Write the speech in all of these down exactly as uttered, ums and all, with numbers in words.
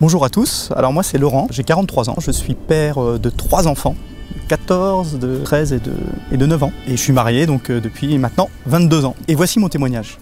Bonjour à tous, alors moi c'est Laurent, j'ai quarante-trois ans, je suis père de trois enfants, quatorze, de treize et de, et de neuf ans. Et je suis marié donc euh, depuis maintenant vingt-deux ans. Et voici mon témoignage.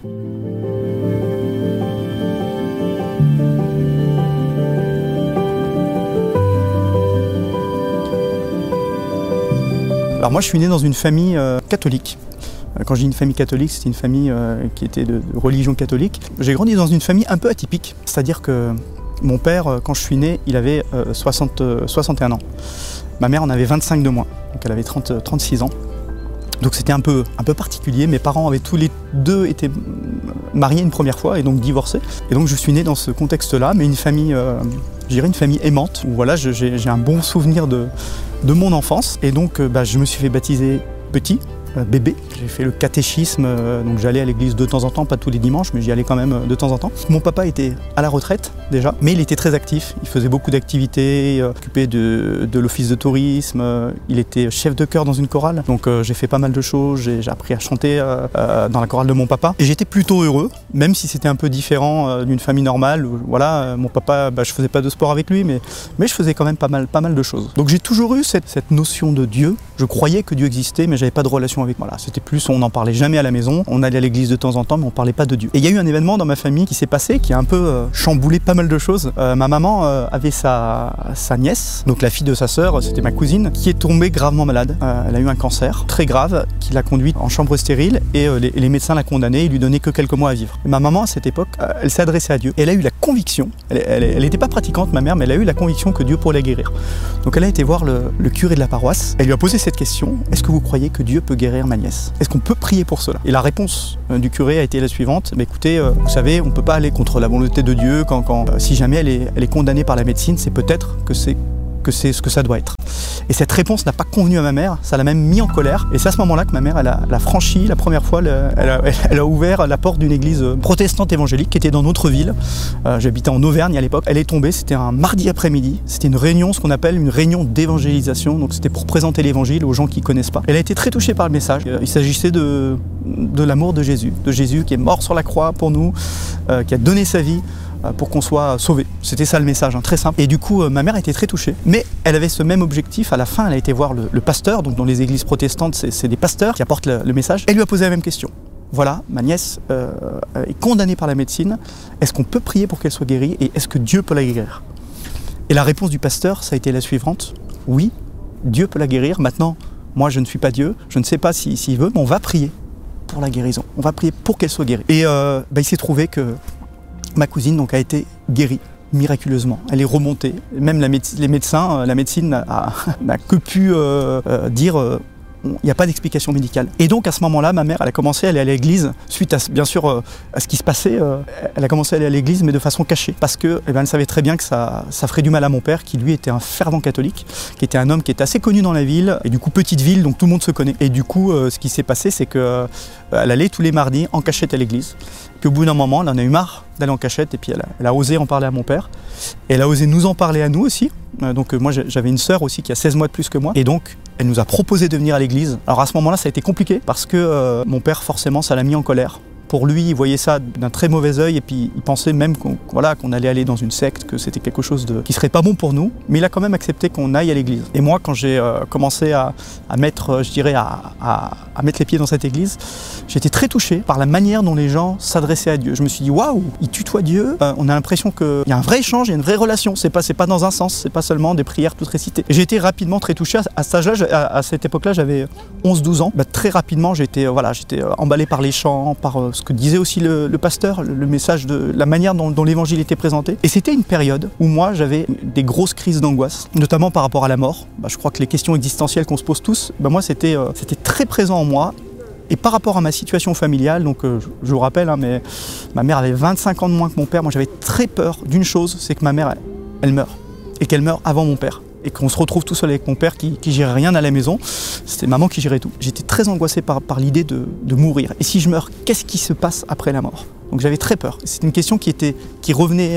Alors moi je suis né dans une famille euh, catholique. Quand je dis une famille catholique, c'était une famille euh, qui était de, de religion catholique. J'ai grandi dans une famille un peu atypique, c'est-à-dire que mon père, quand je suis né, il avait euh, soixante, soixante et un ans. Ma mère en avait vingt-cinq de moins, donc elle avait trente, trente-six ans. Donc c'était un peu, un peu particulier. Mes parents avaient tous les deux été mariés une première fois et donc divorcés. Et donc je suis né dans ce contexte-là, mais une famille, euh, je dirais une famille aimante, où voilà, je, j'ai, j'ai un bon souvenir de, de mon enfance. Et donc euh, bah, je me suis fait baptiser petit. Bébé. J'ai fait le catéchisme, donc j'allais à l'église de temps en temps, pas tous les dimanches, mais j'y allais quand même de temps en temps. Mon papa était à la retraite déjà, mais il était très actif. Il faisait beaucoup d'activités, euh, occupé de, de l'office de tourisme, euh, il était chef de chœur dans une chorale. Donc euh, j'ai fait pas mal de choses, j'ai, j'ai appris à chanter euh, euh, dans la chorale de mon papa. Et j'étais plutôt heureux, même si c'était un peu différent euh, d'une famille normale. Où, voilà, euh, mon papa, bah, je faisais pas de sport avec lui, mais, mais je faisais quand même pas mal, pas mal de choses. Donc j'ai toujours eu cette, cette notion de Dieu. Je croyais que Dieu existait, mais j'avais pas de relation avec moi. Voilà, c'était plus, on n'en parlait jamais à la maison, on allait à l'église de temps en temps, mais on parlait pas de Dieu. Et il y a eu un événement dans ma famille qui s'est passé, qui a un peu euh, chamboulé pas mal de choses. Euh, ma maman euh, avait sa, sa nièce, donc la fille de sa sœur, c'était ma cousine, qui est tombée gravement malade. Euh, elle a eu un cancer très grave, qui l'a conduite en chambre stérile, et euh, les, les médecins la condamnaient, ils lui donnaient que quelques mois à vivre. Et ma maman, à cette époque, euh, elle s'est adressée à Dieu. Elle a eu la conviction, elle n'était pas pratiquante, ma mère, mais elle a eu la conviction que Dieu pourrait la guérir. Donc elle a été voir le, le curé de la paroisse, elle lui a posé cette question: est-ce que vous croyez que Dieu peut guérir ma nièce? Est-ce qu'on peut prier pour cela? Et la réponse euh, du curé a été la suivante: bah, écoutez, euh, vous savez, on ne peut pas aller contre la volonté de Dieu quand, quand euh, si jamais elle est, elle est condamnée par la médecine, c'est peut-être que c'est que c'est ce que ça doit être. Et cette réponse n'a pas convenu à ma mère, ça l'a même mis en colère. Et c'est à ce moment-là que ma mère, elle a, elle a franchi la première fois, elle a, elle a ouvert la porte d'une église protestante évangélique qui était dans notre ville. Euh, j'habitais en Auvergne à l'époque. Elle est tombée, c'était un mardi après-midi. C'était une réunion, ce qu'on appelle une réunion d'évangélisation. Donc c'était pour présenter l'évangile aux gens qui ne connaissent pas. Elle a été très touchée par le message. Il s'agissait de, de l'amour de Jésus, de Jésus qui est mort sur la croix pour nous, euh, qui a donné sa vie pour qu'on soit sauvé. C'était ça le message, hein, très simple. Et du coup, euh, ma mère était très touchée. Mais elle avait ce même objectif. À la fin, elle a été voir le, le pasteur. Donc dans les églises protestantes, c'est, c'est des pasteurs qui apportent le, le message. Elle lui a posé la même question. Voilà, ma nièce euh, est condamnée par la médecine. Est-ce qu'on peut prier pour qu'elle soit guérie? Et est-ce que Dieu peut la guérir? Et la réponse du pasteur, ça a été la suivante: oui, Dieu peut la guérir. Maintenant, moi, je ne suis pas Dieu. Je ne sais pas s'il si, si veut, mais on va prier pour la guérison. On va prier pour qu'elle soit guérie. Et euh, bah, il s'est trouvé que ma cousine donc, a été guérie miraculeusement. Elle est remontée. Même la méde- les médecins, la médecine n'a, n'a que pu euh, euh, dire euh, il n'y a pas d'explication médicale. Et donc à ce moment-là, ma mère, elle a commencé à aller à l'église, suite à, bien sûr euh, à ce qui se passait, euh, elle a commencé à aller à l'église, mais de façon cachée. Parce que, eh ben, elle savait très bien que ça, ça ferait du mal à mon père, qui lui était un fervent catholique, qui était un homme qui était assez connu dans la ville, et du coup petite ville, donc tout le monde se connaît. Et du coup, euh, ce qui s'est passé, c'est qu'elle euh, allait tous les mardis en cachette à l'église. Puis au bout d'un moment, elle en a eu marre d'aller en cachette, et puis elle a, elle a osé en parler à mon père. Et elle a osé nous en parler à nous aussi. Euh, donc euh, moi j'avais une sœur aussi qui a seize mois de plus que moi. Et donc elle nous a proposé de venir à l'église. Alors à ce moment-là, ça a été compliqué parce que euh, mon père, forcément, ça l'a mis en colère. Pour lui, il voyait ça d'un très mauvais œil et puis il pensait même qu'on, voilà, qu'on allait aller dans une secte, que c'était quelque chose de, qui serait pas bon pour nous. Mais il a quand même accepté qu'on aille à l'église. Et moi, quand j'ai euh, commencé à, à mettre, je dirais, à, à, à mettre les pieds dans cette église, j'étais très touché par la manière dont les gens s'adressaient à Dieu. Je me suis dit, waouh, ils tutoient Dieu. Euh, on a l'impression qu'il y a un vrai échange, il y a une vraie relation. C'est pas, c'est pas dans un sens, c'est pas seulement des prières toutes récitées. Et j'ai été rapidement très touché. À, à cet âge-là, à, à cette époque-là, j'avais onze douze ans. Bah, très rapidement, j'étais, euh, voilà, j'étais emballé par les chants, par euh, ce que disait aussi le, le pasteur, le, le message de la manière dont, dont l'évangile était présenté. Et c'était une période où moi, j'avais des grosses crises d'angoisse, notamment par rapport à la mort. Bah, je crois que les questions existentielles qu'on se pose tous, bah, moi, c'était, euh, c'était très présent en moi. Et par rapport à ma situation familiale, donc euh, je, je vous rappelle, hein, mais ma mère avait vingt-cinq ans de moins que mon père. Moi, j'avais très peur d'une chose, c'est que ma mère, elle, elle meure. Et qu'elle meure avant mon père. Et qu'on se retrouve tout seul avec mon père qui, qui gérait rien à la maison. C'était maman qui gérait tout. J'étais très angoissé par, par l'idée de, de mourir. Et si je meurs, qu'est-ce qui se passe après la mort? Donc j'avais très peur. C'est une question qui, était, qui revenait euh,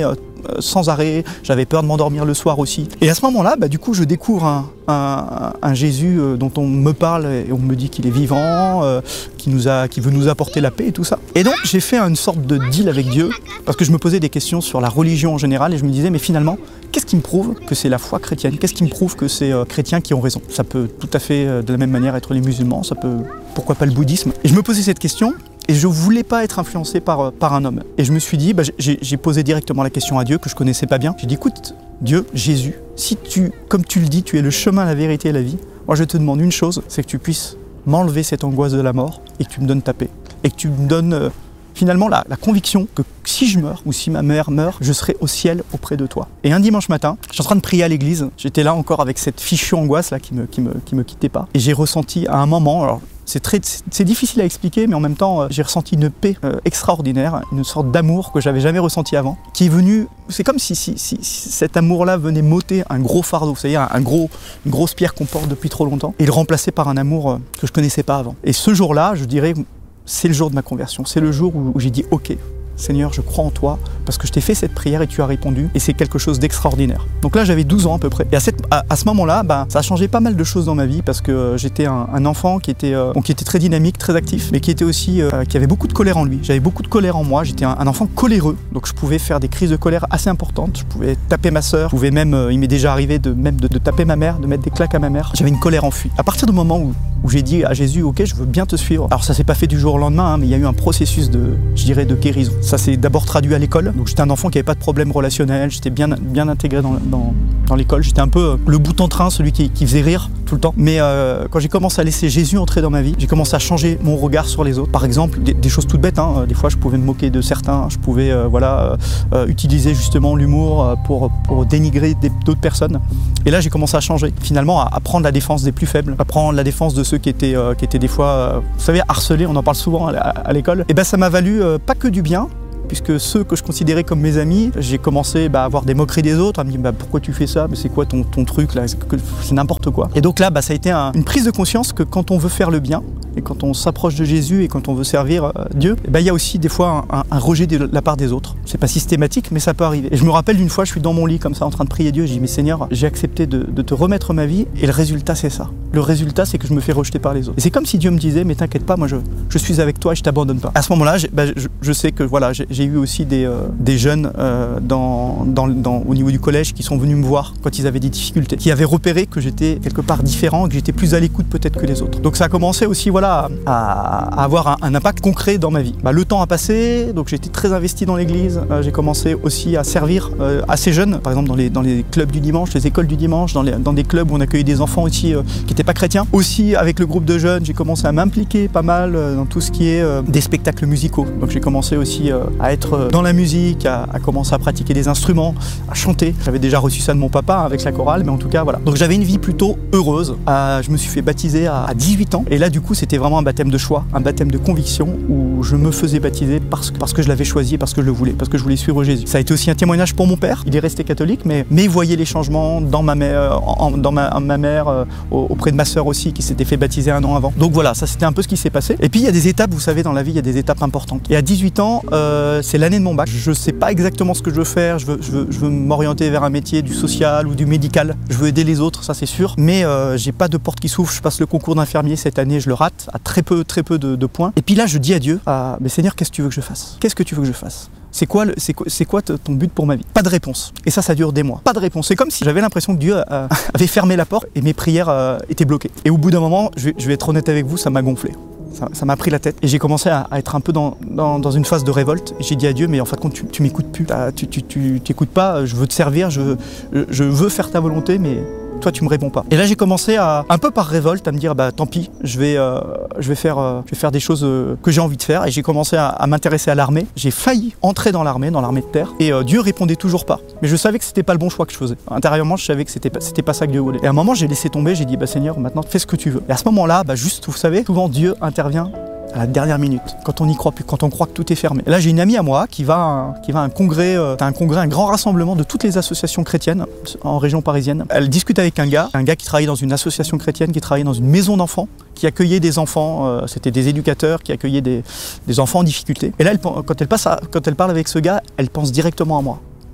euh, sans arrêt, j'avais peur de m'endormir le soir aussi. Et à ce moment-là, bah, du coup, je découvre un, un, un Jésus euh, dont on me parle et on me dit qu'il est vivant, euh, qui, nous a, qui veut nous apporter la paix et tout ça. Et donc, j'ai fait une sorte de deal avec Dieu, parce que je me posais des questions sur la religion en général, et je me disais, mais finalement, qu'est-ce qui me prouve que c'est la foi chrétienne? Qu'est-ce qui me prouve que c'est euh, chrétiens qui ont raison? Ça peut tout à fait, euh, de la même manière, être les musulmans, ça peut, pourquoi pas le bouddhisme? Et je me posais cette question, et je voulais pas être influencé par, par un homme. Et je me suis dit, bah, j'ai, j'ai posé directement la question à Dieu, que je connaissais pas bien. J'ai dit, écoute, Dieu, Jésus, si tu, comme tu le dis, tu es le chemin, la vérité et la vie, moi je te demande une chose, c'est que tu puisses m'enlever cette angoisse de la mort, et que tu me donnes ta paix. Et que tu me donnes euh, finalement la, la conviction que si je meurs, ou si ma mère meurt, je serai au ciel auprès de toi. Et un dimanche matin, je suis en train de prier à l'église, j'étais là encore avec cette fichue angoisse là, qui me, qui me, qui me quittait pas. Et j'ai ressenti à un moment, alors, C'est, très, c'est difficile à expliquer, mais en même temps, euh, j'ai ressenti une paix euh, extraordinaire, une sorte d'amour que j'avais jamais ressenti avant, qui est venu, c'est comme si, si, si, si cet amour-là venait m'ôter un gros fardeau, c'est-à-dire un, un gros, une grosse pierre qu'on porte depuis trop longtemps, et le remplacer par un amour euh, que je connaissais pas avant. Et ce jour-là, je dirais, c'est le jour de ma conversion, c'est le jour où, où j'ai dit « Ok, Seigneur, je crois en toi, parce que je t'ai fait cette prière et tu as répondu, et c'est quelque chose d'extraordinaire. » Donc là, j'avais douze ans à peu près. Et à, cette, à, à ce moment-là, bah, ça a changé pas mal de choses dans ma vie, parce que euh, j'étais un, un enfant qui était, euh, bon, qui était très dynamique, très actif, mais qui était aussi, euh, qui avait beaucoup de colère en lui. J'avais beaucoup de colère en moi, j'étais un, un enfant coléreux, donc je pouvais faire des crises de colère assez importantes. Je pouvais taper ma sœur, je pouvais même, euh, il m'est déjà arrivé de, même de, de taper ma mère, de mettre des claques à ma mère. J'avais une colère enfuie. À partir du moment où, où j'ai dit à Jésus, ok, je veux bien te suivre. Alors ça s'est pas fait du jour au lendemain, hein, mais il y a eu un processus de, je dirais, de guérison. Ça s'est d'abord traduit à l'école. Donc j'étais un enfant qui n'avait pas de problème relationnel, j'étais bien, bien intégré dans, dans, dans l'école. J'étais un peu le bout en train, celui qui, qui faisait rire tout le temps. Mais euh, quand j'ai commencé à laisser Jésus entrer dans ma vie, j'ai commencé à changer mon regard sur les autres. Par exemple, des, des choses toutes bêtes, hein. Des fois je pouvais me moquer de certains, je pouvais euh, voilà, euh, utiliser justement l'humour pour, pour dénigrer des, d'autres personnes. Et là j'ai commencé à changer, finalement à, à prendre la défense des plus faibles, à prendre la défense de ceux qui étaient, euh, qui étaient des fois, euh, vous savez, harcelés, on en parle souvent à, à l'école. Et ben ça m'a valu euh, pas que du bien, puisque ceux que je considérais comme mes amis, j'ai commencé bah, à avoir des moqueries des autres, à me dire bah, pourquoi tu fais ça, mais c'est quoi ton, ton truc là, c'est, c'est n'importe quoi. Et donc là, bah, ça a été un, une prise de conscience que quand on veut faire le bien, et quand on s'approche de Jésus et quand on veut servir euh, Dieu, il bah, y a aussi des fois un, un, un rejet de la part des autres. C'est pas systématique, mais ça peut arriver. Et je me rappelle d'une fois, je suis dans mon lit comme ça en train de prier Dieu, je dis mais Seigneur, j'ai accepté de, de te remettre ma vie, et le résultat c'est ça. Le résultat c'est que je me fais rejeter par les autres. Et c'est comme si Dieu me disait mais t'inquiète pas, moi je, je suis avec toi et je t'abandonne pas. À ce moment-là, bah, je, je sais que voilà, j'ai, j'ai eu aussi des, euh, des jeunes euh, dans, dans, dans, au niveau du collège qui sont venus me voir quand ils avaient des difficultés, qui avaient repéré que j'étais quelque part différent, que j'étais plus à l'écoute peut-être que les autres. Donc ça a commencé aussi voilà, à, à avoir un, un impact concret dans ma vie. Bah, le temps a passé, donc j'étais très investi dans l'église, euh, j'ai commencé aussi à servir euh, assez jeune, par exemple dans les, dans les clubs du dimanche, les écoles du dimanche, dans, les, dans des clubs où on accueillait des enfants aussi euh, qui n'étaient pas chrétiens. Aussi avec le groupe de jeunes, j'ai commencé à m'impliquer pas mal euh, dans tout ce qui est euh, des spectacles musicaux. Donc j'ai commencé aussi euh, à être euh, dans la musique, à, à commencer à pratiquer des instruments, à chanter. J'avais déjà reçu ça de mon papa hein, avec la chorale, mais en tout cas voilà. Donc j'avais une vie plutôt heureuse. Euh, je me suis fait baptiser à, à dix-huit ans, et là du coup c'était vraiment un baptême de choix, un baptême de conviction où je me faisais baptiser parce que, parce que je l'avais choisi, parce que je le voulais, parce que je voulais suivre Jésus. Ça a été aussi un témoignage pour mon père. Il est resté catholique, mais, mais il voyait les changements dans ma mère, en, dans ma, ma mère euh, auprès de ma sœur aussi qui s'était fait baptiser un an avant. Donc voilà, ça c'était un peu ce qui s'est passé. Et puis il y a des étapes, vous savez, dans la vie, il y a des étapes importantes. Et à dix-huit ans, euh, c'est l'année de mon bac. Je sais pas exactement ce que je veux faire. Je veux, je veux, je veux m'orienter vers un métier du social ou du médical. Je veux aider les autres, ça c'est sûr. Mais euh, j'ai pas de porte qui s'ouvre. Je passe le concours d'infirmier cette année, je le rate à très peu, très peu de, de points. Et puis là, je dis à Dieu, ah, mais Seigneur, qu'est-ce que tu veux que je fasse? Qu'est-ce que tu veux que je fasse? C'est quoi, le, c'est, quoi, c'est quoi ton but pour ma vie? Pas de réponse. Et ça, ça dure des mois. Pas de réponse. C'est comme si j'avais l'impression que Dieu euh, avait fermé la porte et mes prières euh, étaient bloquées. Et au bout d'un moment, je vais, je vais être honnête avec vous, ça m'a gonflé. Ça, ça m'a pris la tête et j'ai commencé à, à être un peu dans, dans, dans une phase de révolte. Et j'ai dit à Dieu, mais en fin de compte, tu, tu m'écoutes plus. Tu, tu, tu, tu écoutes pas, je veux te servir, je veux, je veux faire ta volonté, mais toi tu me réponds pas. Et là j'ai commencé à, un peu par révolte, à me dire bah tant pis, je vais, euh, je vais, faire, euh, je vais faire des choses euh, que j'ai envie de faire. Et j'ai commencé à, à m'intéresser à l'armée. J'ai failli entrer dans l'armée, dans l'armée de terre. Et euh, Dieu répondait toujours pas. Mais je savais que c'était pas le bon choix que je faisais. Intérieurement, je savais que c'était pas, c'était pas ça que Dieu voulait. Et à un moment, j'ai laissé tomber, j'ai dit bah Seigneur, maintenant fais ce que tu veux. Et à ce moment-là, bah juste, vous savez, souvent Dieu intervient à la dernière minute, quand on n'y croit plus, quand on croit que tout est fermé. Et là, j'ai une amie à moi qui va à un, qui va à un congrès, euh, un congrès, un grand rassemblement de toutes les associations chrétiennes en région parisienne. Elle discute avec un gars, un gars qui travaillait dans une association chrétienne, qui travaillait dans une maison d'enfants, qui accueillait des enfants, euh, c'était des éducateurs qui accueillaient des, des enfants en difficulté. Et là, elle, quand, elle passe à, quand elle parle avec ce gars, elle pense directement à moi.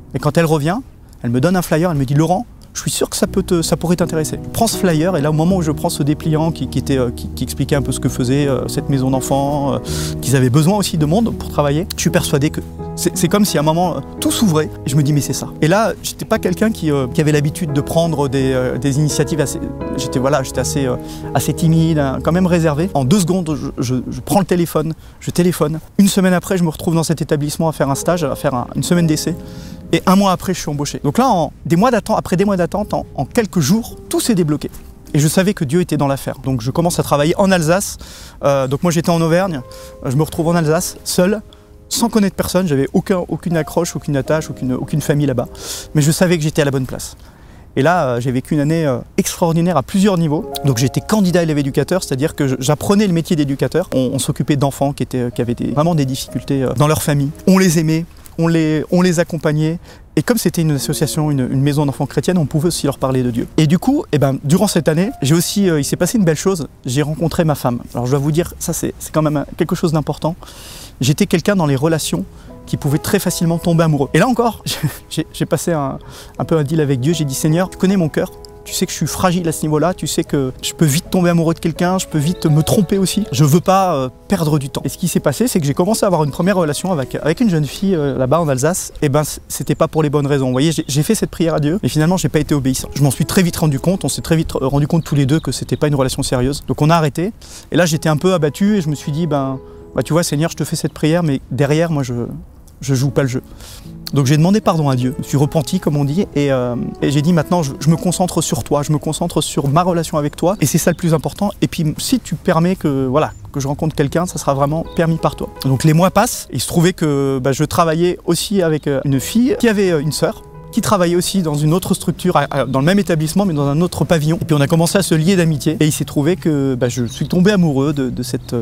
Et quand elle revient, elle me donne un flyer, elle me dit « Laurent, je suis sûr que ça, peut te, ça pourrait t'intéresser. » Je prends ce flyer et là au moment où je prends ce dépliant qui, qui, était, euh, qui, qui expliquait un peu ce que faisait euh, cette maison d'enfants, euh, qu'ils avaient besoin aussi de monde pour travailler, je suis persuadé que c'est comme si à un moment euh, tout s'ouvrait et je me dis mais c'est ça. Et là j'étais pas quelqu'un qui, euh, qui avait l'habitude de prendre des, euh, des initiatives assez... J'étais voilà, j'étais assez, euh, assez timide, hein, quand même réservé. En deux secondes je, je, je prends le téléphone, je téléphone. Une semaine après je me retrouve dans cet établissement à faire un stage, à faire un, une semaine d'essai. Et un mois après, je suis embauché. Donc là, en des mois d'attente, après des mois d'attente, en, en quelques jours, tout s'est débloqué. Et je savais que Dieu était dans l'affaire. Donc je commence à travailler en Alsace. Euh, donc moi, j'étais en Auvergne. Je me retrouve en Alsace, seul, sans connaître personne. J'avais aucun, aucune accroche, aucune attache, aucune, aucune famille là-bas. Mais je savais que j'étais à la bonne place. Et là, euh, j'ai vécu une année euh, extraordinaire à plusieurs niveaux. Donc j'étais candidat élève éducateur, c'est-à-dire que j'apprenais le métier d'éducateur. On, on s'occupait d'enfants qui, étaient, qui avaient des, vraiment des difficultés euh, dans leur famille. On les aimait. On les, on les accompagnait et comme c'était une association, une, une maison d'enfants chrétienne, on pouvait aussi leur parler de Dieu. Et du coup, eh ben, durant cette année, j'ai aussi, euh, il s'est passé une belle chose, j'ai rencontré ma femme. Alors je dois vous dire, ça c'est quand même quelque chose d'important. J'étais quelqu'un dans les relations qui pouvait très facilement tomber amoureux. Et là encore, j'ai passé un, un peu un deal avec Dieu, j'ai dit Seigneur, tu connais mon cœur. Tu sais que je suis fragile à ce niveau-là, tu sais que je peux vite tomber amoureux de quelqu'un, je peux vite me tromper aussi. Je veux pas euh, perdre du temps. Et ce qui s'est passé, c'est que j'ai commencé à avoir une première relation avec, avec une jeune fille euh, là-bas en Alsace. Et ben, c'était pas pour les bonnes raisons. Vous voyez, j'ai fait cette prière à Dieu, mais finalement, j'ai pas été obéissant. Je m'en suis très vite rendu compte, on s'est très vite rendu compte tous les deux que c'était pas une relation sérieuse. Donc on a arrêté. Et là, j'étais un peu abattu et je me suis dit, ben, bah, tu vois, Seigneur, je te fais cette prière, mais derrière, moi, je, je joue pas le jeu. Donc j'ai demandé pardon à Dieu, je me suis repenti comme on dit et, euh, et j'ai dit maintenant je, je me concentre sur toi, je me concentre sur ma relation avec toi et c'est ça le plus important et puis si tu permets que, voilà, que je rencontre quelqu'un, ça sera vraiment permis par toi. Donc les mois passent et il se trouvait que bah, je travaillais aussi avec une fille qui avait une sœur qui travaillait aussi dans une autre structure, dans le même établissement mais dans un autre pavillon. Et puis on a commencé à se lier d'amitié et il s'est trouvé que bah, je suis tombé amoureux de, de, cette,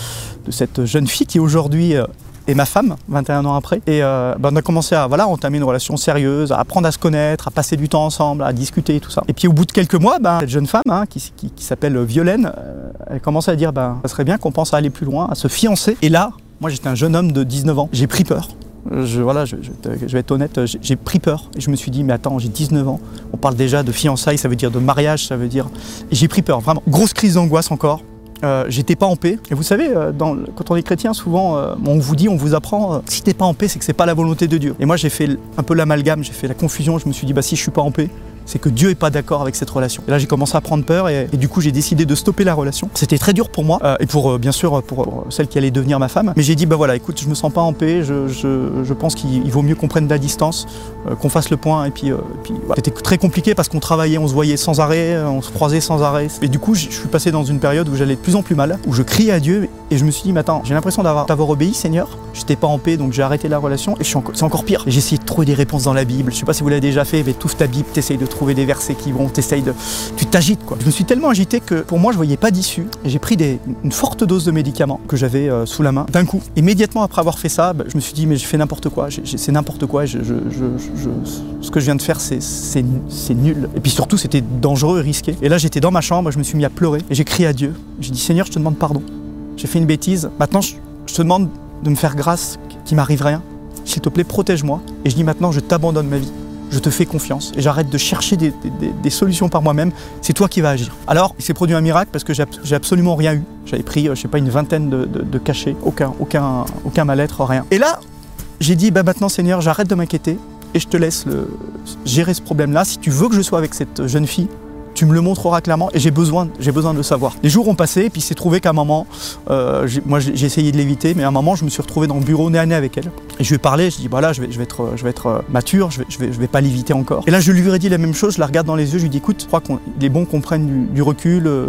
de cette jeune fille qui aujourd'hui et ma femme, vingt et un ans après. Et euh, ben on a commencé à voilà, entamer une relation sérieuse, à apprendre à se connaître, à passer du temps ensemble, à discuter et tout ça. Et puis au bout de quelques mois, ben, cette jeune femme hein, qui, qui, qui s'appelle Violaine, euh, elle commençait à dire ben, ça serait bien qu'on pense à aller plus loin, à se fiancer. Et là, moi j'étais un jeune homme de dix-neuf ans, j'ai pris peur. Je, voilà, je, je, je vais être honnête, j'ai pris peur et je me suis dit mais attends, j'ai dix-neuf ans, on parle déjà de fiançailles, ça veut dire de mariage, ça veut dire... Et j'ai pris peur, vraiment. Grosse crise d'angoisse encore. Euh, j'étais pas en paix. Et vous savez, euh, dans, quand on est chrétien, souvent, euh, on vous dit, on vous apprend, euh, si t'es pas en paix, c'est que c'est pas la volonté de Dieu. Et moi, j'ai fait un peu l'amalgame, j'ai fait la confusion. Je me suis dit, bah si je suis pas en paix, c'est que Dieu est pas d'accord avec cette relation. Et là, j'ai commencé à prendre peur et, et du coup, j'ai décidé de stopper la relation. C'était très dur pour moi euh, et pour, euh, bien sûr, pour, pour celle qui allait devenir ma femme. Mais j'ai dit, bah voilà, écoute, je me sens pas en paix. Je, je, je pense qu'il vaut mieux qu'on prenne de la distance, euh, qu'on fasse le point. Et puis, euh, puis voilà. C'était très compliqué parce qu'on travaillait, on se voyait sans arrêt, on se croisait sans arrêt. Et du coup, je suis passé dans une période où j'allais de plus en plus mal, où je criais à Dieu et je me suis dit, mais attends, j'ai l'impression d'avoir obéi, Seigneur. J'étais pas en paix, donc j'ai arrêté la relation et c'est encore, encore pire. J'ai essayé de trouver des réponses dans la Bible. Je sais pas si vous l'avez déjà fait, mais tu ouvres ta Bible, t'essayes de trouver des versets qui vont, t'essayes de... Tu t'agites quoi. Je me suis tellement agité que pour moi, je voyais pas d'issue. J'ai pris des, une forte dose de médicaments que j'avais euh, sous la main. D'un coup, immédiatement après avoir fait ça, bah, je me suis dit, mais j'ai fait n'importe quoi. C'est n'importe quoi. Je, je, je, je, ce que je viens de faire, c'est nul. Et puis surtout, c'était dangereux et risqué. Et là, j'étais dans ma chambre, je me suis mis à pleurer et j'ai crié à Dieu. J'ai dit, Seigneur, je te demande pardon. J'ai fait une bêtise. Maintenant, je, je te demande de me faire grâce, qu'il m'arrive rien. S'il te plaît, protège-moi. Et je dis maintenant, je t'abandonne ma vie. Je te fais confiance et j'arrête de chercher des, des, des solutions par moi-même. C'est toi qui vas agir. Alors, il s'est produit un miracle parce que j'ai absolument rien eu. J'avais pris, je sais pas, une vingtaine de, de, de cachets, aucun, aucun, aucun mal-être, rien. Et là, j'ai dit, bah maintenant, Seigneur, j'arrête de m'inquiéter et je te laisse le, gérer ce problème-là. Si tu veux que je sois avec cette jeune fille, tu me le montreras clairement et j'ai besoin, j'ai besoin de le savoir. Les jours ont passé et puis il s'est trouvé qu'à un moment, euh, moi j'ai essayé de l'éviter, mais à un moment je me suis retrouvé dans le bureau nez à nez avec elle. Et je lui ai parlé, je dis voilà, je vais, je vais être, je vais être mature, je vais, je vais, je vais pas l'éviter encore. Et là je lui ai dit la même chose, je la regarde dans les yeux, je lui dis écoute, je crois qu'il est bon qu'on prenne du, du recul, euh,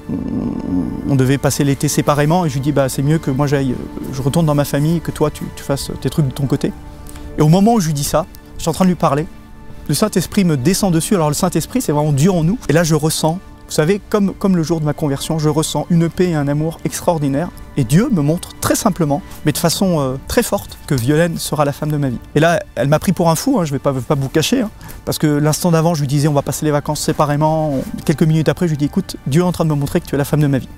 on, on devait passer l'été séparément et je lui dis bah c'est mieux que moi j'aille, je retourne dans ma famille, que toi tu, tu fasses tes trucs de ton côté. Et au moment où je lui dis ça, je suis en train de lui parler. Le Saint-Esprit me descend dessus. Alors le Saint-Esprit, c'est vraiment Dieu en nous. Et là, je ressens, vous savez, comme, comme le jour de ma conversion, je ressens une paix et un amour extraordinaire. Et Dieu me montre très simplement, mais de façon euh, très forte, que Violaine sera la femme de ma vie. Et là, elle m'a pris pour un fou, hein, je ne vais pas, pas vous cacher, hein, parce que l'instant d'avant, je lui disais, on va passer les vacances séparément. On... Quelques minutes après, je lui dis, écoute, Dieu est en train de me montrer que tu es la femme de ma vie.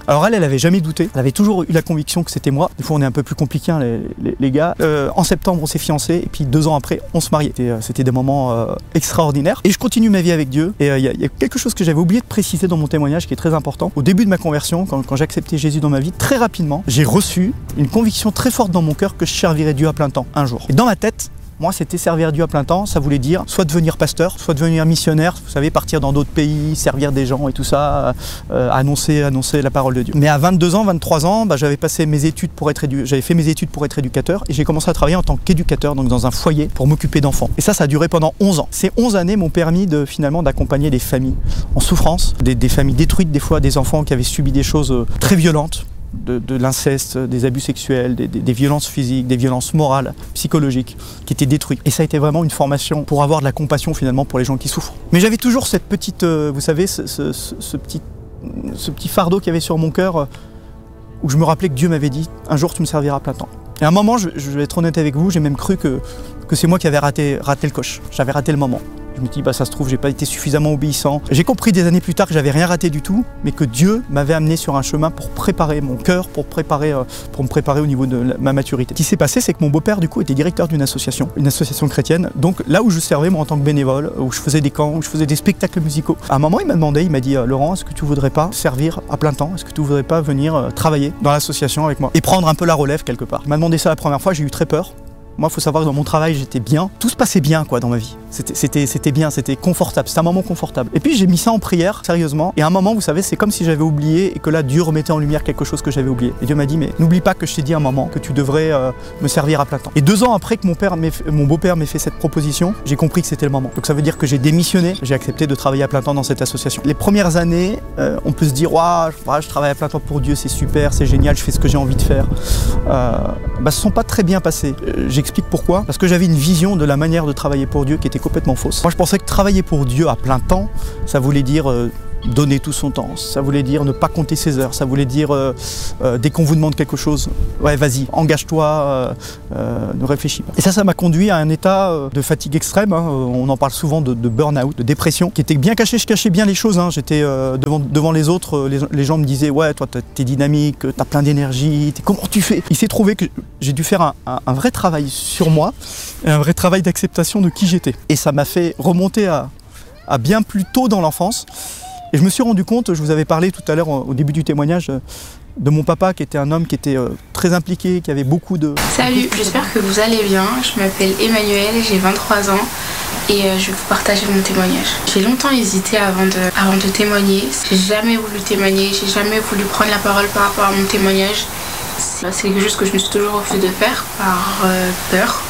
Alors elle, elle avait jamais douté. Elle avait toujours eu la conviction que c'était moi. Des fois, on est un peu plus compliqué, hein, les, les, les gars. Euh, en septembre, on s'est fiancés et puis deux ans après, on se mariait. C'était, euh, c'était des moments euh, extraordinaires. Et je continue ma vie avec Dieu. Et il euh, y, y a quelque chose que j'avais oublié de préciser dans mon témoignage qui est très important. Au début de ma conversion, quand, quand j'ai accepté Jésus dans ma vie, très rapidement, j'ai reçu une conviction très forte dans mon cœur que je servirais Dieu à plein temps un jour. Et dans ma tête, moi, c'était servir Dieu à plein temps. Ça voulait dire soit devenir pasteur, soit devenir missionnaire. Vous savez, partir dans d'autres pays, servir des gens et tout ça, euh, annoncer, annoncer la parole de Dieu. Mais à vingt-deux ans, vingt-trois ans, bah, j'avais passé mes études pour être édu... j'avais fait mes études pour être éducateur et j'ai commencé à travailler en tant qu'éducateur, donc dans un foyer pour m'occuper d'enfants. Et ça, ça a duré pendant onze ans. Ces onze années m'ont permis de finalement d'accompagner des familles en souffrance, des, des familles détruites, des fois des enfants qui avaient subi des choses très violentes. De, de l'inceste, des abus sexuels, des, des, des violences physiques, des violences morales, psychologiques, qui étaient détruites. Et ça a été vraiment une formation pour avoir de la compassion finalement pour les gens qui souffrent. Mais j'avais toujours cette petite, euh, vous savez, ce, ce, ce, ce, petit, ce petit fardeau qu'il y avait sur mon cœur, euh, où je me rappelais que Dieu m'avait dit, un jour tu me serviras à plein temps. Et à un moment, je, je vais être honnête avec vous, j'ai même cru que, que c'est moi qui avais raté, raté le coche. J'avais raté le moment. Je me dis, bah ça se trouve, j'ai pas été suffisamment obéissant. J'ai compris des années plus tard que j'avais rien raté du tout, mais que Dieu m'avait amené sur un chemin pour préparer mon cœur, pour, préparer, euh, pour me préparer au niveau de la, ma maturité. Ce qui s'est passé, c'est que mon beau-père, du coup, était directeur d'une association, une association chrétienne. Donc là où je servais, moi, en tant que bénévole, où je faisais des camps, où je faisais des spectacles musicaux. À un moment, il m'a demandé, il m'a dit, Laurent, est-ce que tu voudrais pas servir à plein temps? Est-ce que tu voudrais pas venir euh, travailler dans l'association avec moi et prendre un peu la relève quelque part? Il m'a demandé ça la première fois, j'ai eu très peur. Moi, il faut savoir que dans mon travail, j'étais bien. Tout se passait bien, quoi, dans ma vie. C'était, c'était, c'était bien, c'était confortable. C'était un moment confortable. Et puis, j'ai mis ça en prière, sérieusement. Et à un moment, vous savez, c'est comme si j'avais oublié et que là, Dieu remettait en lumière quelque chose que j'avais oublié. Et Dieu m'a dit, mais n'oublie pas que je t'ai dit à un moment que tu devrais euh, me servir à plein temps. Et deux ans après que mon père, mon beau-père m'ait fait cette proposition, j'ai compris que c'était le moment. Donc, ça veut dire que j'ai démissionné. J'ai accepté de travailler à plein temps dans cette association. Les premières années, euh, on peut se dire, waouh, je travaille à plein temps pour Dieu, c'est super, c'est génial, je fais ce que j'ai envie de faire. Euh, bah, ce sont pas très bien passés. Euh, j'explique pourquoi. Parce que j'avais une vision de la manière de travailler pour Dieu qui était complètement fausse. Moi, je pensais que travailler pour Dieu à plein temps, ça voulait dire euh, donner tout son temps, ça voulait dire ne pas compter ses heures, ça voulait dire euh, euh, dès qu'on vous demande quelque chose, ouais, vas-y, engage-toi, euh, euh, ne réfléchis pas. Et ça, ça m'a conduit à un état euh, de fatigue extrême, hein. On en parle souvent de, de burn-out, de dépression, qui était bien caché. Je cachais bien les choses, hein. J'étais euh, devant, devant les autres, euh, les, les gens me disaient, ouais, toi, t'es dynamique, t'as plein d'énergie, comment tu fais? Il s'est trouvé que j'ai dû faire un, un, un vrai travail sur moi, et un vrai travail d'acceptation de qui j'étais. Et ça m'a fait remonter à, à bien plus tôt dans l'enfance. Et je me suis rendu compte, je vous avais parlé tout à l'heure au début du témoignage, de mon papa qui était un homme qui était euh, très impliqué, qui avait beaucoup de... Salut, j'espère que vous allez bien. Je m'appelle Emmanuel, j'ai vingt-trois ans et euh, je vais vous partager mon témoignage. J'ai longtemps hésité avant de, avant de témoigner. J'ai jamais voulu témoigner, j'ai jamais voulu prendre la parole par rapport à mon témoignage. C'est quelque chose que je me suis toujours refusé de faire par euh, peur.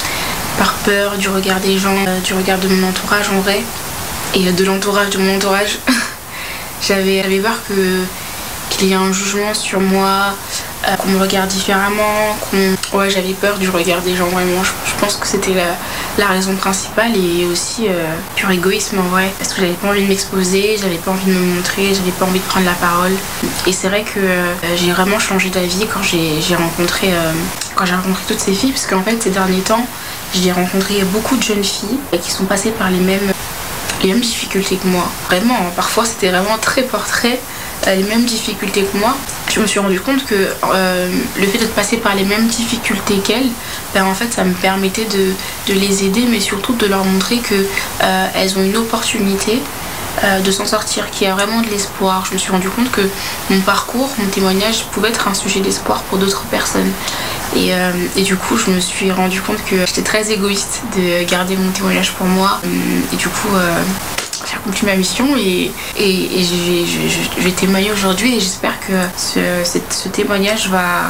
Par peur du regard des gens, euh, du regard de mon entourage en vrai. Et de l'entourage de mon entourage. J'avais, j'avais peur que, qu'il y ait un jugement sur moi, euh, qu'on me regarde différemment, qu'on... Ouais, j'avais peur du regard des gens, vraiment. Je, je pense que c'était la, la raison principale et aussi euh, pur égoïsme en vrai. Parce que j'avais pas envie de m'exposer, j'avais pas envie de me montrer, j'avais pas envie de prendre la parole. Et c'est vrai que euh, j'ai vraiment changé d'avis quand j'ai, j'ai rencontré, euh, quand j'ai rencontré toutes ces filles, parce qu'en fait, ces derniers temps, j'ai rencontré beaucoup de jeunes filles qui sont passées par les mêmes... les mêmes difficultés que moi. Vraiment, parfois c'était vraiment très portrait, euh, les mêmes difficultés que moi. Je me suis rendu compte que euh, le fait de passer par les mêmes difficultés qu'elles, ben, en fait ça me permettait de, de les aider, mais surtout de leur montrer qu'elles euh, ont une opportunité euh, de s'en sortir, qu'il y a vraiment de l'espoir. Je me suis rendu compte que mon parcours, mon témoignage pouvait être un sujet d'espoir pour d'autres personnes. Et, euh, et du coup, je me suis rendu compte que j'étais très égoïste de garder mon témoignage pour moi. Et du coup, euh, j'ai accompli ma mission et, et, et je, vais, je, je vais témoigner aujourd'hui. Et j'espère que ce, cette, ce témoignage va,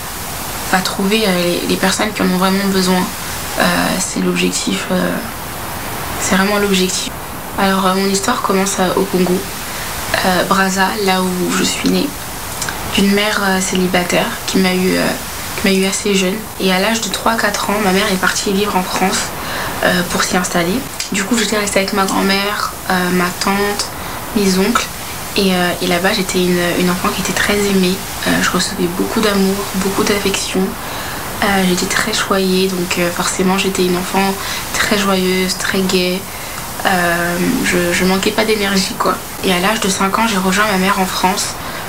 va trouver les, les personnes qui en ont vraiment besoin. Euh, c'est l'objectif. Euh, c'est vraiment l'objectif. Alors, euh, mon histoire commence au Congo, euh, Brazza, là où je suis née, d'une mère euh, célibataire qui m'a eu... Euh, m'a eu assez jeune et à l'âge de trois à quatre ans ma mère est partie vivre en France euh, pour s'y installer. Du coup j'étais restée avec ma grand-mère, euh, ma tante, mes oncles et, euh, et là-bas j'étais une, une enfant qui était très aimée. Euh, je recevais beaucoup d'amour, beaucoup d'affection, euh, j'étais très choyée donc euh, forcément j'étais une enfant très joyeuse, très gaie. Euh, je, je manquais pas d'énergie quoi. Et à l'âge de cinq ans j'ai rejoint ma mère en France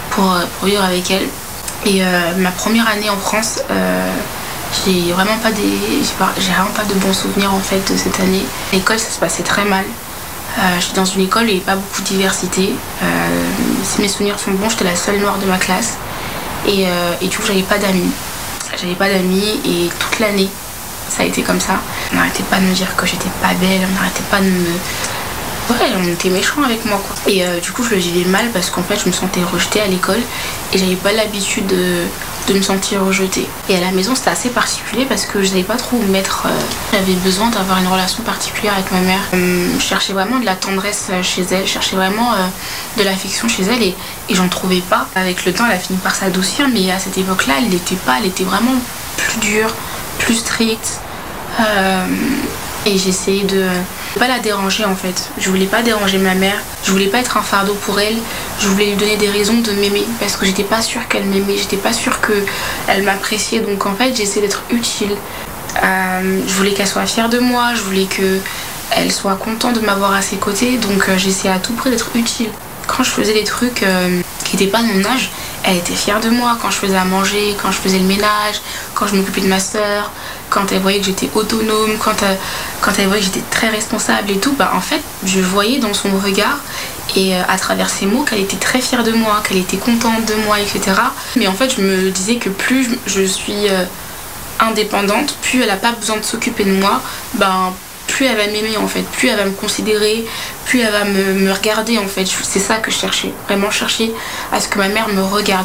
pour, pour vivre avec elle. Et euh, ma première année en France, euh, j'ai vraiment pas des, j'ai, pas, j'ai vraiment pas de bons souvenirs en fait de cette année. À l'école, ça se passait très mal. Euh, j'étais dans une école où il n'y avait pas beaucoup de diversité. Euh, si mes souvenirs sont bons, j'étais la seule noire de ma classe. Et, euh, et du coup, j'avais pas d'amis. J'avais pas d'amis et toute l'année, ça a été comme ça. On n'arrêtait pas de me dire que j'étais pas belle, on n'arrêtait pas de me... Ouais, on était méchants avec moi, quoi. Et euh, du coup, je le vivais mal parce qu'en fait, je me sentais rejetée à l'école et j'avais pas l'habitude de, de me sentir rejetée. Et à la maison, c'était assez particulier parce que je savais pas trop où me mettre. Euh, j'avais besoin d'avoir une relation particulière avec ma mère. Euh, je cherchais vraiment de la tendresse chez elle, je cherchais vraiment euh, de l'affection chez elle et, et j'en trouvais pas. Avec le temps, elle a fini par s'adoucir, mais à cette époque-là, elle n'était pas, elle était vraiment plus dure, plus stricte. Euh, et j'essayais de pas la déranger en fait. Je voulais pas déranger ma mère, je voulais pas être un fardeau pour elle, je voulais lui donner des raisons de m'aimer parce que j'étais pas sûre qu'elle m'aimait, j'étais pas sûre qu'elle m'appréciait, donc en fait j'essayais d'être utile. Euh, je voulais qu'elle soit fière de moi, je voulais qu'elle soit contente de m'avoir à ses côtés, donc euh, j'essayais à tout prix d'être utile. Quand je faisais des trucs euh, qui n'étaient pas de mon âge, elle était fière de moi. Quand je faisais à manger, quand je faisais le ménage, quand je m'occupais de ma soeur, quand elle voyait que j'étais autonome, quand, euh, quand elle voyait que j'étais très responsable et tout, bah en fait, je voyais dans son regard et euh, à travers ses mots qu'elle était très fière de moi, qu'elle était contente de moi, et cetera. Mais en fait, je me disais que plus je, je suis euh, indépendante, plus elle n'a pas besoin de s'occuper de moi, ben plus elle va m'aimer en fait, plus elle va me considérer, plus elle va me, me regarder en fait. C'est ça que je cherchais, vraiment chercher à ce que ma mère me regarde.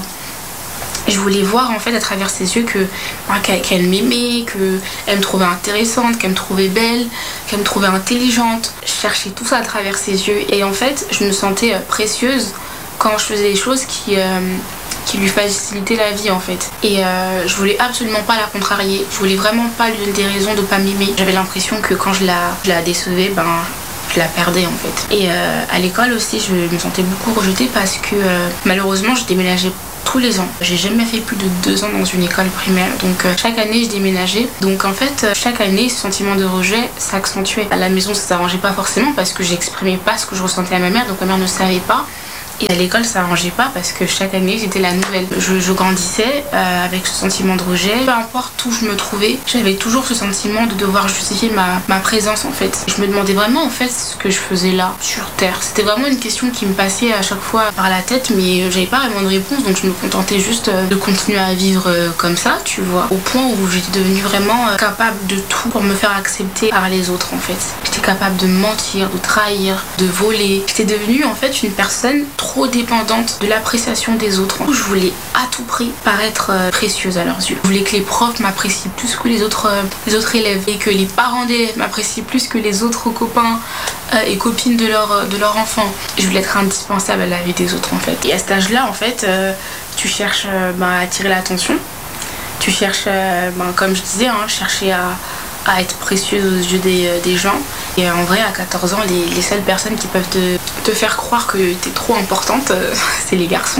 Je voulais voir en fait à travers ses yeux que bah, qu'elle, qu'elle m'aimait, qu'elle me trouvait intéressante, qu'elle me trouvait belle, qu'elle me trouvait intelligente. Je cherchais tout ça à travers ses yeux et en fait je me sentais précieuse quand je faisais des choses qui... Euh, qui lui facilitait la vie en fait. Et euh, je voulais absolument pas la contrarier, je voulais vraiment pas lui donner des raisons de pas m'aimer. J'avais l'impression que quand je la, je la décevais, ben je la perdais en fait. Et euh, à l'école aussi, je me sentais beaucoup rejetée parce que euh, malheureusement je déménageais tous les ans. J'ai jamais fait plus de deux ans dans une école primaire, donc euh, chaque année je déménageais. Donc en fait, euh, chaque année, ce sentiment de rejet s'accentuait. À la maison, ça s'arrangeait pas forcément parce que j'exprimais pas ce que je ressentais à ma mère, donc ma mère ne savait pas. Et à l'école, ça n'arrangeait pas parce que chaque année, j'étais la nouvelle. Je, je grandissais euh, avec ce sentiment de rejet. Peu importe où je me trouvais, j'avais toujours ce sentiment de devoir justifier ma, ma présence en fait. Je me demandais vraiment en fait ce que je faisais là, sur Terre. C'était vraiment une question qui me passait à chaque fois par la tête, mais j'avais pas vraiment de réponse, donc je me contentais juste de continuer à vivre comme ça, tu vois. Au point où j'étais devenue vraiment capable de tout pour me faire accepter par les autres en fait. J'étais capable de mentir, de trahir, de voler. J'étais devenue en fait une personne trop dépendante de l'appréciation des autres. Je voulais à tout prix paraître euh, précieuse à leurs yeux. Je voulais que les profs m'apprécient plus que les autres, euh, les autres élèves et que les parents d'élèves m'apprécient plus que les autres copains euh, et copines de leur, de leur enfant. Je voulais être indispensable à la vie des autres en fait. Et à cet âge-là en fait, euh, tu cherches euh, ben, à attirer l'attention. Tu cherches, euh, ben, comme je disais, hein, chercher à à être précieuse aux yeux des, des gens. Et en vrai, à quatorze ans, les, les seules personnes qui peuvent te, te faire croire que t'es trop importante, euh, c'est les garçons.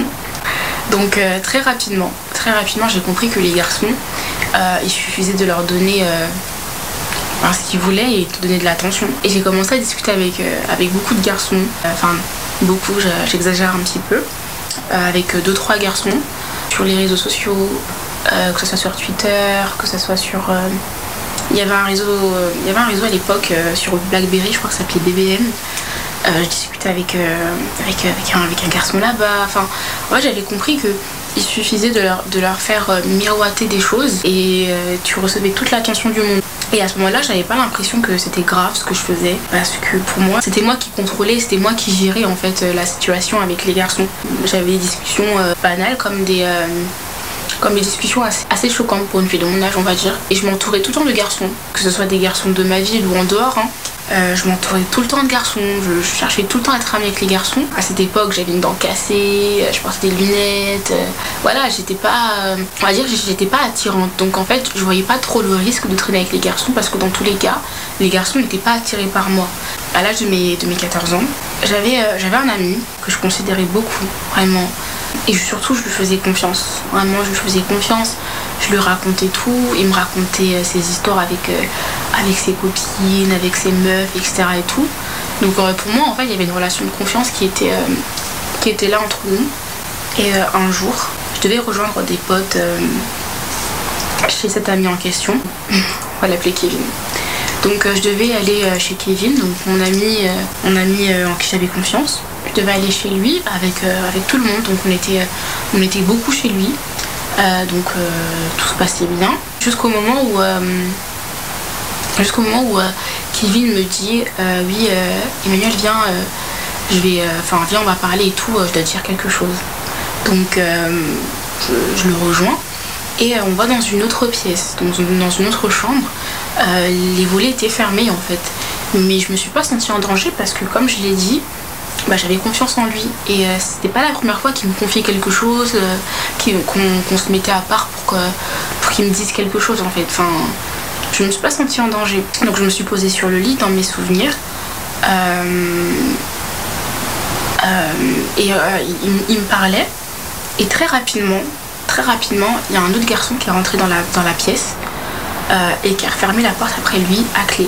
Donc euh, très rapidement, très rapidement, j'ai compris que les garçons, euh, il suffisait de leur donner euh, ben, ce qu'ils voulaient et de donner de l'attention. Et j'ai commencé à discuter avec, euh, avec beaucoup de garçons, enfin euh, beaucoup, j'exagère un petit peu, euh, avec deux trois garçons sur les réseaux sociaux, euh, que ce soit sur Twitter, que ce soit sur... Euh, Il y avait un réseau, euh, il y avait un réseau à l'époque euh, sur Blackberry, je crois que ça s'appelait B B M. Euh, je discutais avec, euh, avec, avec, un, avec un garçon là-bas. Enfin, moi j'avais compris qu'il suffisait de leur, de leur faire miroiter des choses et euh, tu recevais toute l'attention du monde. Et à ce moment-là, j'avais pas l'impression que c'était grave ce que je faisais parce que pour moi, c'était moi qui contrôlais, c'était moi qui gérais en fait la situation avec les garçons. J'avais des discussions euh, banales comme des... Euh, comme des discussions assez, assez choquantes pour une fille de mon âge on va dire. Et je m'entourais tout le temps de garçons, que ce soit des garçons de ma ville ou en dehors. Hein. Euh, je m'entourais tout le temps de garçons, je, je cherchais tout le temps à être amie avec les garçons. À cette époque j'avais une dent cassée, je portais des lunettes, euh, voilà, j'étais pas, euh, on va dire j'étais pas attirante. Donc en fait je voyais pas trop le risque de traîner avec les garçons parce que dans tous les cas, les garçons n'étaient pas attirés par moi. À l'âge de mes, de mes quatorze ans, j'avais, euh, j'avais un ami que je considérais beaucoup, vraiment. Et surtout, je lui faisais confiance. Vraiment, je lui faisais confiance. Je lui racontais tout. Il me racontait euh, ses histoires avec, euh, avec ses copines, avec ses meufs, et cetera. Et tout. Donc euh, pour moi, en fait, il y avait une relation de confiance qui était, euh, qui était là entre nous. Et euh, un jour, je devais rejoindre des potes euh, chez cet ami en question. On va l'appeler Kevin. Donc euh, je devais aller euh, chez Kevin, donc mon ami, euh, mon ami euh, en qui j'avais confiance. Je devais aller chez lui avec, euh, avec tout le monde, donc on était, euh, on était beaucoup chez lui. Euh, donc euh, tout se passait bien. Jusqu'au moment où, euh, jusqu'au moment où euh, Kevin me dit euh, oui euh, Emmanuel viens, euh, je vais, enfin euh, viens on va parler et tout, euh, je dois te dire quelque chose. Donc euh, je, je le rejoins et euh, on va dans une autre pièce, dans une, dans une autre chambre. Euh, les volets étaient fermés en fait, mais je me suis pas sentie en danger parce que comme je l'ai dit, bah, j'avais confiance en lui et euh, c'était pas la première fois qu'il me confiait quelque chose, euh, qu'il, qu'on, qu'on se mettait à part pour, que, pour qu'il me dise quelque chose en fait. Enfin, je me suis pas sentie en danger. Donc je me suis posée sur le lit dans mes souvenirs euh, euh, et euh, il, il me parlait et très rapidement, très rapidement, il y a un autre garçon qui est rentré dans la, dans la pièce euh, et qui a refermé la porte après lui à clé.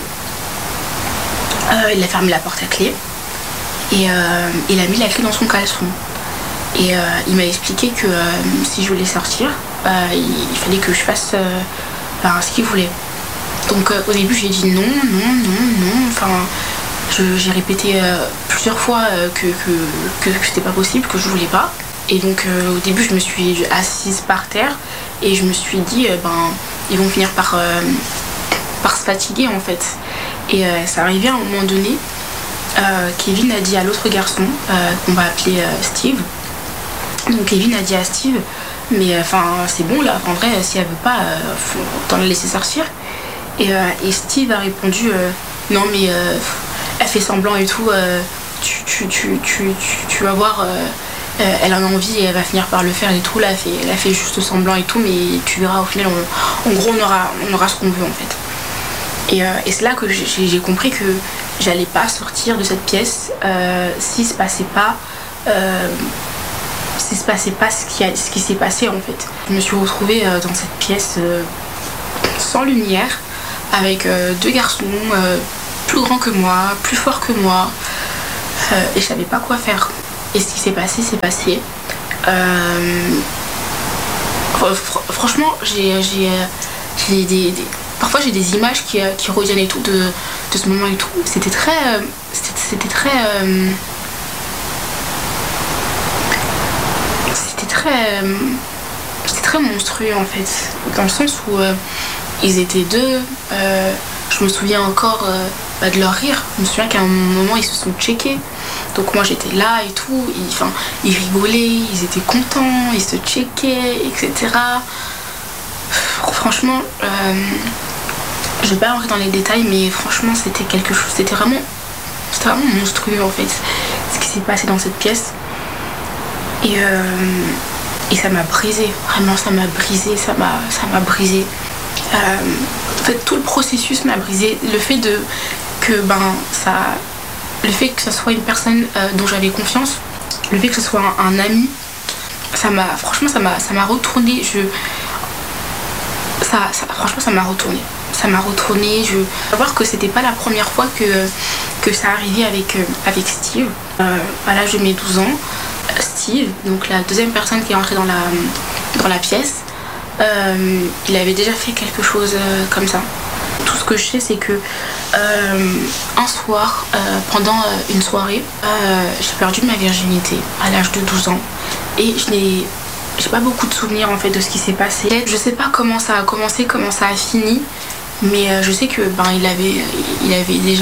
Euh, il a fermé la porte à clé. Et euh, il a mis la clé dans son caleçon. Et euh, il m'a expliqué que euh, si je voulais sortir, euh, il, il fallait que je fasse euh, ben, ce qu'il voulait. Donc euh, au début j'ai dit non, non, non, non. Enfin, je, j'ai répété euh, plusieurs fois euh, que, que, que, que c'était pas possible, que je voulais pas. Et donc euh, au début je me suis assise par terre et je me suis dit euh, ben ils vont finir par, euh, par se fatiguer en fait. Et euh, ça arrivait à un moment donné. Euh, Kevin a dit à l'autre garçon euh, qu'on va appeler euh, Steve. Donc Kevin a dit à Steve mais enfin euh, c'est bon là, en vrai si elle veut pas euh, faut t'en la laisser sortir. Et, euh, et Steve a répondu euh, non mais euh, elle fait semblant et tout, euh, tu, tu, tu, tu, tu, tu vas voir euh, euh, elle en a envie et elle va finir par le faire et tout là, elle fait, elle a fait juste semblant et tout, mais tu verras au final on, en gros on aura, on aura ce qu'on veut en fait. Et, euh, et c'est là que j'ai, j'ai compris que j'allais pas sortir de cette pièce euh, s'il se passait pas euh, s'il se passait pas ce qui, a, ce qui s'est passé en fait. Je me suis retrouvée euh, dans cette pièce euh, sans lumière avec euh, deux garçons euh, plus grands que moi, plus forts que moi euh, et je savais pas quoi faire. Et ce qui s'est passé, s'est passé. Euh, fr- franchement, j'ai, j'ai, j'ai des, des parfois j'ai des images qui, qui reviennent et tout de, de ce moment et tout. C'était très. C'était, c'était très. Euh, c'était très. Euh, c'était très monstrueux en fait. Dans le sens où euh, ils étaient deux. Euh, je me souviens encore euh, bah, de leur rire. Je me souviens qu'à un moment ils se sont checkés. Donc moi j'étais là et tout. Ils, enfin, ils rigolaient, ils étaient contents, ils se checkaient, et cetera. Franchement. Euh, Je vais pas rentrer dans les détails, mais franchement, c'était quelque chose. C'était vraiment, c'était vraiment monstrueux en fait, ce qui s'est passé dans cette pièce. Et, euh, et ça m'a brisé. Vraiment, ça m'a brisé. Ça m'a, ça m'a brisé. Euh, en fait, tout le processus m'a brisé. Le fait de que ben ça, le fait que ce soit une personne euh, dont j'avais confiance, le fait que ce soit un, un ami, ça m'a, franchement, ça m'a, ça m'a retourné. Je, ça, ça, franchement, ça m'a retourné. Ça m'a retourné. Je veux savoir que c'était pas la première fois que, que ça arrivait avec, euh, avec Steve. Euh, à l'âge de mes douze ans, Steve, donc la deuxième personne qui est entrée dans la, dans la pièce, euh, il avait déjà fait quelque chose euh, comme ça. Tout ce que je sais, c'est que euh, un soir, euh, pendant euh, une soirée, euh, j'ai perdu ma virginité à l'âge de douze ans. Et je n'ai j'ai pas beaucoup de souvenirs en fait de ce qui s'est passé. Je sais pas comment ça a commencé, comment ça a fini, mais euh, je sais que ben il avait, il avait déjà,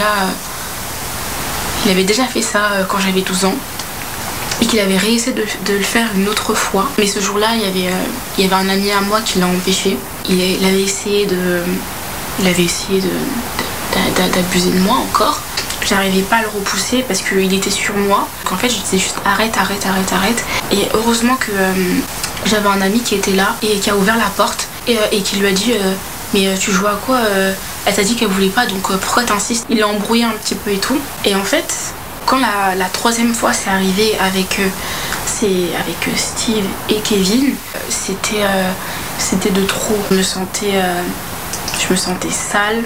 il avait déjà fait ça euh, quand j'avais douze ans et qu'il avait réessayé de, de le faire une autre fois. Mais ce jour-là, il y avait, euh, il y avait un ami à moi qui l'a empêché. Il, il avait essayé de, il avait essayé de, de, de, d'abuser de moi encore. J'arrivais pas à le repousser parce qu'il était sur moi. En fait, je disais juste arrête, arrête, arrête, arrête. Et heureusement que euh, j'avais un ami qui était là et qui a ouvert la porte et, euh, et qui lui a dit euh, mais euh, tu joues à quoi euh, elle t'a dit qu'elle voulait pas, donc euh, pourquoi t'insistes? Il l'a embrouillé un petit peu et tout. Et en fait, quand la, la troisième fois c'est arrivé avec, euh, c'est avec euh, Steve et Kevin, euh, c'était, euh, c'était de trop. Je me sentais, euh, je me sentais sale.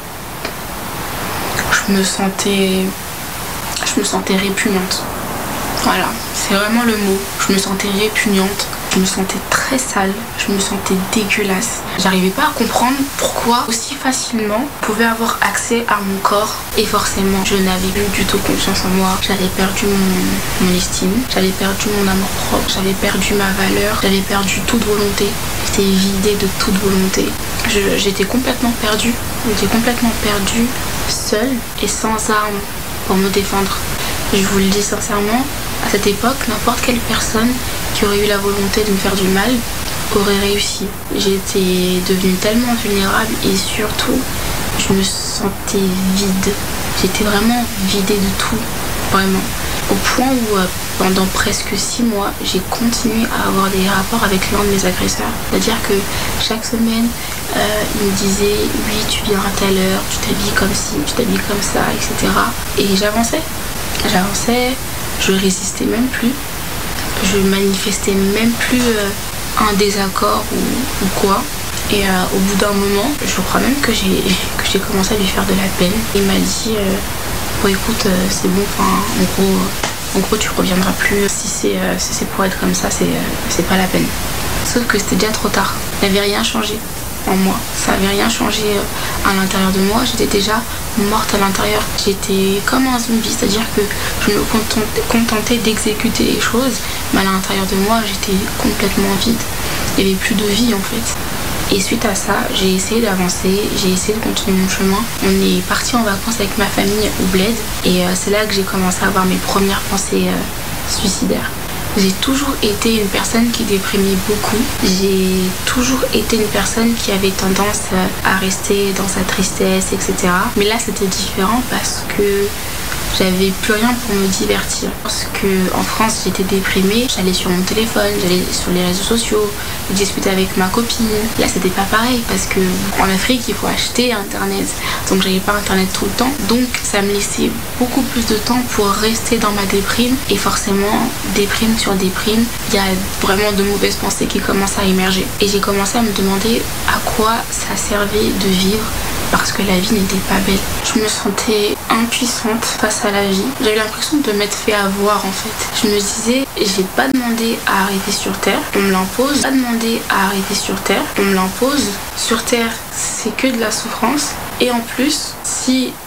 Je me sentais, je me sentais répugnante. Voilà, c'est vraiment le mot. Je me sentais répugnante, je me sentais très sale, je me sentais dégueulasse. J'arrivais pas à comprendre pourquoi aussi facilement je pouvais avoir accès à mon corps. Et forcément, je n'avais plus du tout confiance en moi. J'avais perdu mon, mon estime, j'avais perdu mon amour propre, j'avais perdu ma valeur, j'avais perdu toute volonté. J'étais vidée de toute volonté. Je, j'étais complètement perdue. J'étais complètement perdue, seule et sans armes pour me défendre. Je vous le dis sincèrement, à cette époque, n'importe quelle personne qui aurait eu la volonté de me faire du mal aurait réussi. J'étais devenue tellement vulnérable et surtout, je me sentais vide. J'étais vraiment vidée de tout, vraiment. Au point où, euh, pendant presque six mois, j'ai continué à avoir des rapports avec l'un de mes agresseurs. C'est-à-dire que chaque semaine, euh, il me disait « oui, tu viens à telle heure, tu t'habilles comme ci, tu t'habilles comme ça, et cetera » Et j'avançais. J'avançais, je résistais même plus. Je manifestais même plus euh, un désaccord ou, ou quoi. Et euh, au bout d'un moment, je crois même que j'ai, que j'ai commencé à lui faire de la peine. Il m'a dit euh, bon écoute, euh, c'est bon, enfin, en gros, en gros tu reviendras plus. Si c'est, euh, si c'est pour être comme ça, c'est, euh, c'est pas la peine. Sauf que c'était déjà trop tard. Il n'avait rien changé en moi. Ça n'avait rien changé à l'intérieur de moi. J'étais déjà morte à l'intérieur. J'étais comme un zombie, c'est-à-dire que je me contentais, contentais d'exécuter les choses, mais à l'intérieur de moi, j'étais complètement vide. Il n'y avait plus de vie en fait. Et suite à ça, j'ai essayé d'avancer, j'ai essayé de continuer mon chemin. On est parti en vacances avec ma famille au Bled et euh, c'est là que j'ai commencé à avoir mes premières pensées euh, suicidaires. J'ai toujours été une personne qui déprimait beaucoup. J'ai toujours été une personne qui avait tendance à rester dans sa tristesse, et cetera. Mais là, c'était différent parce que j'avais plus rien pour me divertir. Parce qu'en France, j'étais déprimée, j'allais sur mon téléphone, j'allais sur les réseaux sociaux, je discutais avec ma copine. Là, c'était pas pareil parce que en Afrique, il faut acheter Internet. Donc, j'avais pas Internet tout le temps. Donc, ça me laissait beaucoup plus de temps pour rester dans ma déprime. Et forcément, déprime sur déprime, il y a vraiment de mauvaises pensées qui commencent à émerger. Et j'ai commencé à me demander à quoi ça servait de vivre. Parce que la vie n'était pas belle. Je me sentais impuissante face à la vie. J'avais l'impression de m'être fait avoir en fait. Je me disais, j'ai pas demandé à arriver sur Terre, on me l'impose. Pas demandé à arriver sur Terre, on me l'impose. Sur Terre, c'est que de la souffrance. Et en plus, si